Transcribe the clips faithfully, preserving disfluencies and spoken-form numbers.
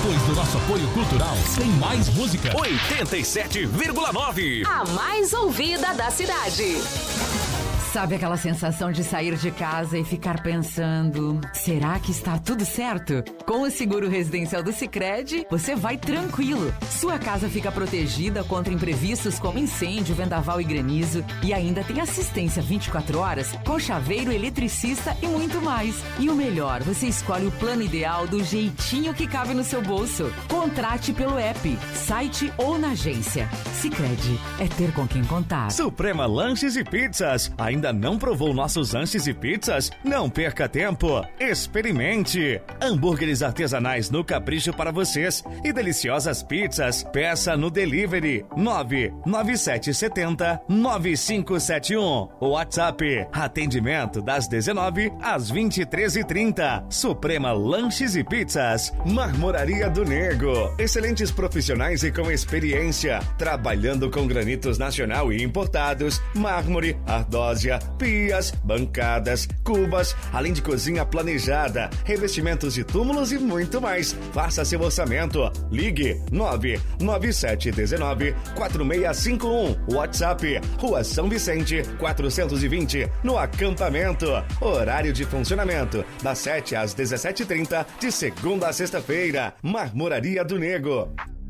Depois do nosso apoio cultural, tem mais música. oitenta e sete vírgula nove. A mais ouvida da cidade. Sabe aquela sensação de sair de casa e ficar pensando, será que está tudo certo? Com o seguro residencial do Sicredi, você vai tranquilo. Sua casa fica protegida contra imprevistos como incêndio, vendaval e granizo. E ainda tem assistência vinte e quatro horas, com chaveiro, eletricista e muito mais. E o melhor, você escolhe o plano ideal do jeitinho que cabe no seu bolso. Contrate pelo app, site ou na agência. Sicredi, é ter com quem contar. Suprema Lanches e Pizzas. Ainda não provou nossos lanches e pizzas? Não perca tempo. Experimente. Hambúrgueres artesanais no capricho para vocês e deliciosas pizzas. Peça no delivery nove nove sete sete zero nove cinco sete um. WhatsApp. Atendimento das dezenove às vinte e três e trinta. Suprema Lanches e Pizzas. Marmoraria do Nego. Excelentes profissionais e com experiência. Trabalhando com granitos nacional e importados, mármore, ardósia, pias, bancadas, cubas, além de cozinha planejada, revestimentos de túmulos e muito mais. Faça seu orçamento. Ligue nove nove sete um nove quatro seis cinco um. WhatsApp, Rua São Vicente, quatrocentos e vinte, no acampamento. Horário de funcionamento, das sete às dezessete e trinta, de segunda a sexta-feira. Marmoraria do Nego.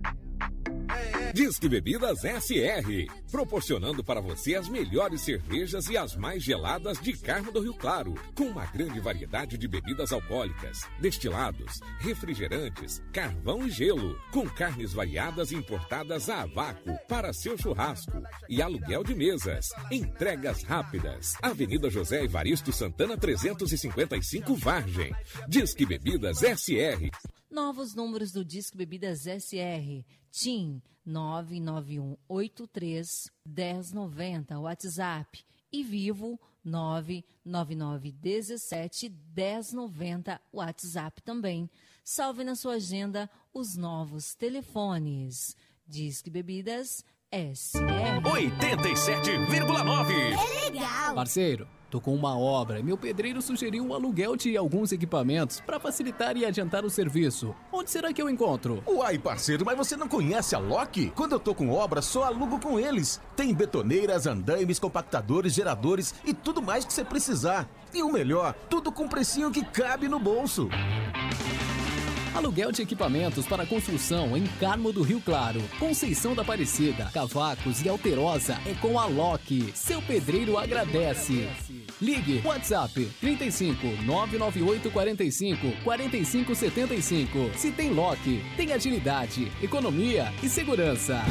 Disque Bebidas S R, proporcionando para você as melhores cervejas e as mais geladas de Carmo do Rio Claro, com uma grande variedade de bebidas alcoólicas, destilados, refrigerantes, carvão e gelo, com carnes variadas importadas a vácuo para seu churrasco e aluguel de mesas. Entregas rápidas. Avenida José Evaristo Santana trezentos e cinquenta e cinco, Vargem. Disque Bebidas S R. Novos números do Disque Bebidas S R. TIM nove nove um oito três um zero nove zero, WhatsApp. E Vivo nove nove nove um sete um zero nove zero, WhatsApp também. Salve na sua agenda os novos telefones. Disque Bebidas S R. oitenta e sete vírgula nove. É legal. Parceiro, tô com uma obra e meu pedreiro sugeriu um aluguel de alguns equipamentos para facilitar e adiantar o serviço. Onde será que eu encontro? Uai, parceiro, mas você não conhece a Loki? Quando eu tô com obra, só alugo com eles. Tem betoneiras, andaimes, compactadores, geradores e tudo mais que você precisar. E o melhor, tudo com precinho que cabe no bolso. Aluguel de equipamentos para construção em Carmo do Rio Claro, Conceição da Aparecida, Cavacos e Alterosa é com a Loki. Seu pedreiro agradece. Ligue WhatsApp trinta e cinco, nove nove oito quatro cinco, quatro cinco sete cinco. Se tem Loki, tem agilidade, economia e segurança.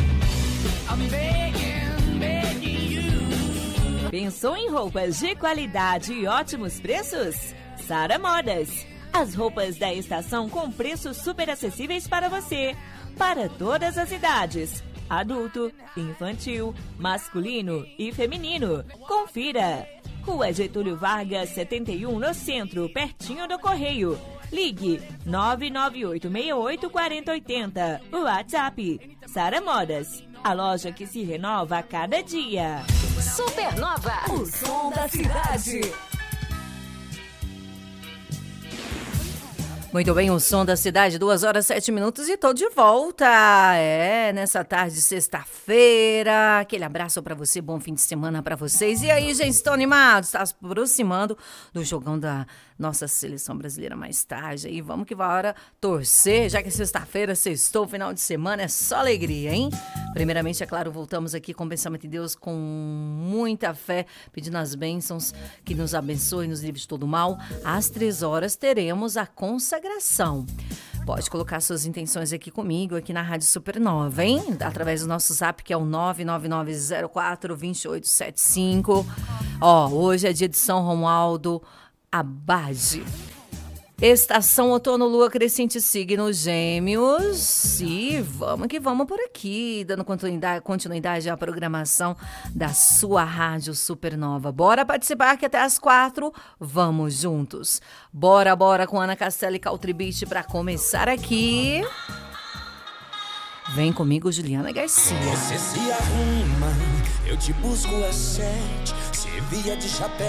Pensou em roupas de qualidade e ótimos preços? Sara Modas. As roupas da estação com preços super acessíveis para você. Para todas as idades. Adulto, infantil, masculino e feminino. Confira. Rua Getúlio Vargas, setenta e um, no centro, pertinho do Correio. Ligue nove nove oito seis oito quatro zero oito zero. WhatsApp. Sara Modas. A loja que se renova a cada dia. Supernova, o som da cidade. Muito bem, o som da cidade, duas horas, sete minutos e tô de volta. É, nessa tarde de sexta-feira. Aquele abraço pra você, bom fim de semana pra vocês. E aí, gente, estão animados? Está se aproximando do jogão da nossa seleção brasileira mais tarde. Aí vamos que vai a hora torcer, já que é sexta-feira, sextou, final de semana, é só alegria, hein? Primeiramente, é claro, voltamos aqui com o pensamento de Deus com muita fé, pedindo as bênçãos que nos abençoe e nos livre de todo mal. Às três horas teremos a consagração. Pode colocar suas intenções aqui comigo, aqui na Rádio Supernova, hein? Através do nosso zap, que é o nove nove nove zero quatro dois oito sete cinco. Ó, hoje é dia de São Romualdo Abade. Estação outono, lua crescente, signo Gêmeos. E vamos que vamos por aqui, dando continuidade, continuidade à programação da sua Rádio Supernova. Bora participar que até às quatro vamos juntos. Bora, bora com Ana Castela e Country Beach para começar aqui. Vem comigo, Juliana Garcia. Você se arruma, eu te busco às sete, se via de chapéu.